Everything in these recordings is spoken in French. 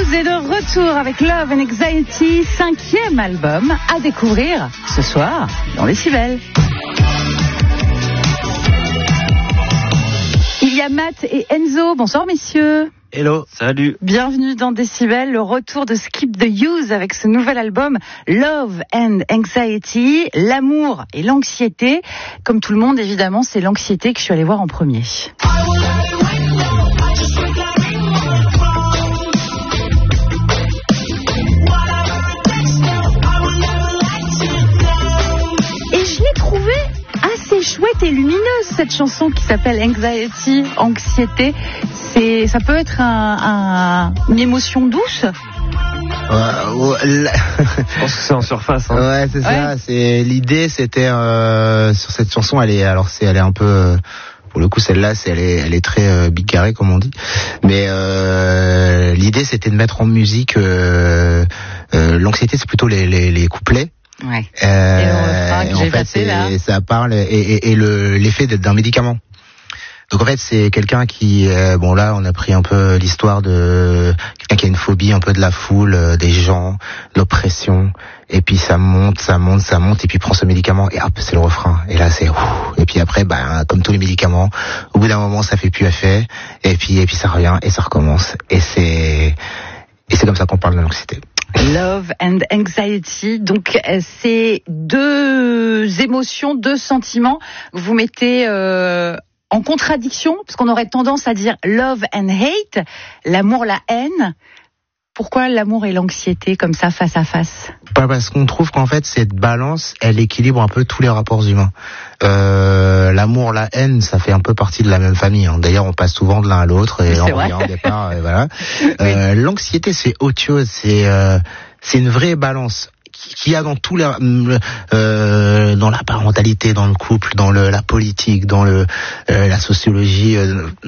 Youth est de retour avec Love and Anxiety, 5e album à découvrir ce soir dans Décibel. Il y a Matt et Enzo. Bonsoir messieurs. Hello, salut. Bienvenue dans Décibel, le retour de Skip the Youth avec ce nouvel album Love and Anxiety, l'amour et l'anxiété. Comme tout le monde évidemment, c'est l'anxiété que je suis allée voir en premier. Chouette et lumineuse cette chanson qui s'appelle Anxiety, anxiété. Ça peut être une émotion douce. Je pense que c'est en surface. Hein. Ouais, c'est ça. L'idée, c'était sur cette chanson. Elle est un peu. Pour le coup, celle-là, elle est très bigarrée comme on dit. Mais l'idée, c'était de mettre en musique. L'anxiété, c'est plutôt les couplets. Ouais. Et en fait, ça parle et l'effet d'un médicament. Donc en fait, c'est quelqu'un qui, là, on a pris un peu l'histoire de quelqu'un qui a une phobie un peu de la foule, des gens, l'oppression, et puis ça monte, et puis il prend ce médicament et hop, c'est le refrain. Et là, c'est et puis après, comme tous les médicaments, au bout d'un moment, ça fait plus effet, et puis ça revient et ça recommence. Et c'est comme ça qu'on parle de l'anxiété. Love and Anxiety, donc c'est deux émotions, deux sentiments. Vous mettez en contradiction, parce qu'on aurait tendance à dire love and hate, l'amour, la haine. Pourquoi l'amour et l'anxiété comme ça face à face ? Parce qu'on trouve qu'en fait cette balance, elle équilibre un peu tous les rapports humains. L'amour, la haine, ça fait un peu partie de la même famille. Hein. D'ailleurs, on passe souvent de l'un à l'autre et on revient au départ. Et voilà. Oui. L'anxiété, c'est autre chose. C'est une vraie balance qu'il y a dans tous les dans la parentalité, dans le couple, dans la politique, dans la sociologie,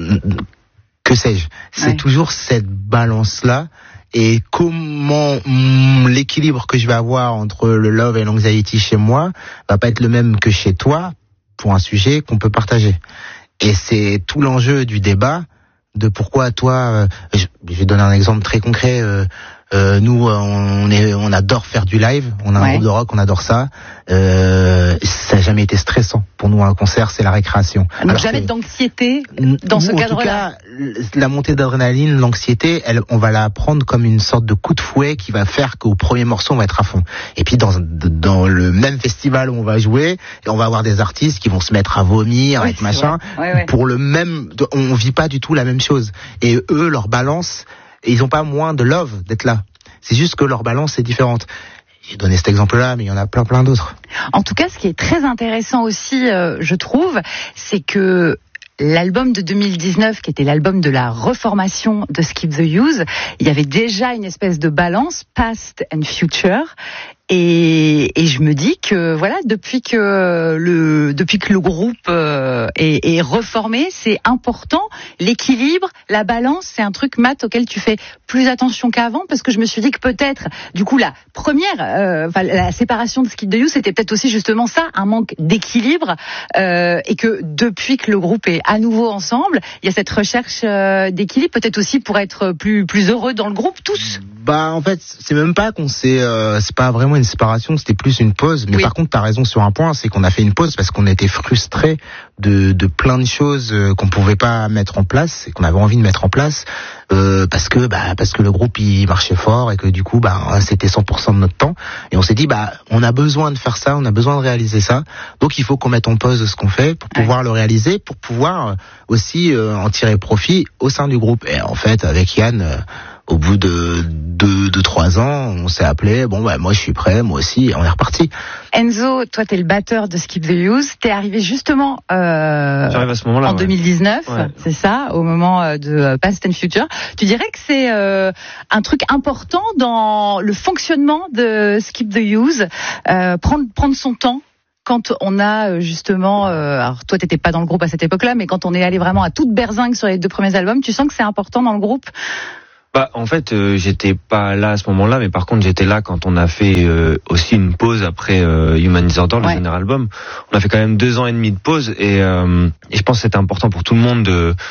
que sais-je. C'est toujours cette balance là. Et comment l'équilibre que je vais avoir entre le love et l'anxiety chez moi va pas être le même que chez toi pour un sujet qu'on peut partager. Et c'est tout l'enjeu du débat de pourquoi toi, je vais donner un exemple très concret. Nous, on adore faire du live. On a un groupe de rock, on adore ça. Ça n'a jamais été stressant. Pour nous, un concert, c'est la récréation. Donc jamais d'anxiété dans ce cadre-là. En tout cas, la montée d'adrénaline, l'anxiété, on va la prendre comme une sorte de coup de fouet qui va faire qu'au premier morceau, on va être à fond. Et puis dans le même festival où on va jouer, on va avoir des artistes qui vont se mettre à vomir, avec machin. Pour le même, on vit pas du tout la même chose. Et eux, leur balance. Et ils ont pas moins de love d'être là. C'est juste que leur balance est différente. J'ai donné cet exemple-là, mais il y en a plein d'autres. En tout cas, ce qui est très intéressant aussi, je trouve, c'est que l'album de 2019, qui était l'album de la reformation de Skip the Youth, il y avait déjà une espèce de balance, past and future. Et je me dis que voilà, depuis que le groupe est reformé, c'est important. L'équilibre, la balance, c'est un truc, Matt, auquel tu fais plus attention qu'avant, parce que je me suis dit que peut-être, du coup, la première, la séparation de Skip the Youth, c'était peut-être aussi justement ça, un manque d'équilibre, et que depuis que le groupe est à nouveau ensemble, il y a cette recherche d'équilibre, peut-être aussi pour être plus heureux dans le groupe tous. En fait, c'est même pas c'est pas vraiment une séparation, c'était plus une pause. Mais par contre, t'as raison sur un point, c'est qu'on a fait une pause parce qu'on était frustrés de plein de choses qu'on pouvait pas mettre en place et qu'on avait envie de mettre en place parce que le groupe il marchait fort et que du coup c'était 100% de notre temps. Et on s'est dit on a besoin de faire ça, on a besoin de réaliser ça. Donc il faut qu'on mette en pause ce qu'on fait pour pouvoir le réaliser, pour pouvoir aussi en tirer profit au sein du groupe. Et en fait, avec Yann, au bout de 3 ans, on s'est appelé, moi je suis prêt, moi aussi, et on est reparti. Enzo, toi t'es le batteur de Skip the Youth, t'es arrivé justement j'arrive à ce moment-là, en 2019, c'est ça, au moment de Past and Future. Tu dirais que c'est un truc important dans le fonctionnement de Skip the Youth, prendre son temps quand on a justement, alors toi t'étais pas dans le groupe à cette époque-là, mais quand on est allé vraiment à toute berzingue sur les 2 premiers albums, tu sens que c'est important dans le groupe ? En fait, j'étais pas là à ce moment-là, mais par contre j'étais là quand on a fait aussi une pause après Human Disorder, le dernier album. On a fait quand même 2 ans et demi de pause et je pense que c'était important pour tout le monde de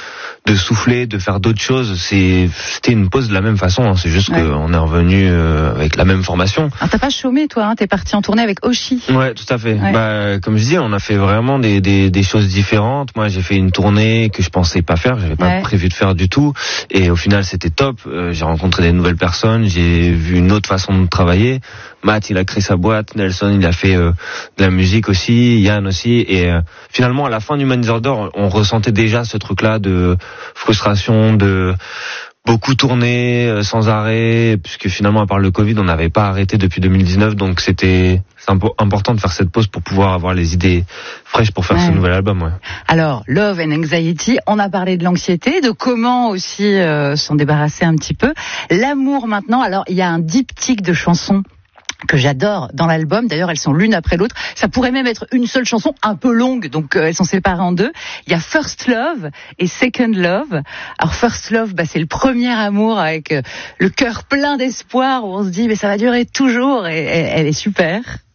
souffler, de faire d'autres choses. C'était une pause de la même façon, hein. C'est juste qu'on est revenu avec la même formation. Alors, t'as pas chômé, toi, hein, t'es parti en tournée avec Oshi. Ouais, tout à fait. Comme je disais, on a fait vraiment des choses différentes. Moi, j'ai fait une tournée que je pensais pas faire, j'avais pas prévu de faire du tout, et au final c'était top. J'ai rencontré des nouvelles personnes, j'ai vu une autre façon de travailler. Matt, il a créé sa boîte, Nelson, il a fait de la musique aussi, Yann aussi, et finalement à la fin du Human Disorder, on ressentait déjà ce truc-là de frustration, de beaucoup tourner sans arrêt, puisque finalement à part le Covid, on n'avait pas arrêté depuis 2019, donc c'est important de faire cette pause pour pouvoir avoir les idées fraîches pour faire ce nouvel album. Ouais. Alors, Love and Anxiety, on a parlé de l'anxiété, de comment aussi s'en débarrasser un petit peu. L'amour maintenant, alors il y a un diptyque de chansons que j'adore dans l'album. D'ailleurs, elles sont l'une après l'autre. Ça pourrait même être une seule chanson, un peu longue, donc elles sont séparées en deux. Il y a First Love et Second Love. Alors First Love, c'est le premier amour avec le cœur plein d'espoir, où on se dit mais ça va durer toujours, et elle est super.